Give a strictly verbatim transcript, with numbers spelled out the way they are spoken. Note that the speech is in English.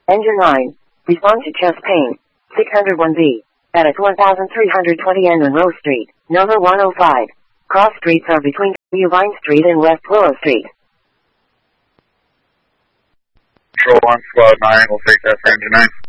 Engine nine. Respond to chest pain. six oh one B. At one thousand three hundred twenty N Monroe Street, number one oh five. Cross streets are between New Vine Street and West Willow Street. Control one, Squad nine, we'll take that for engine nine.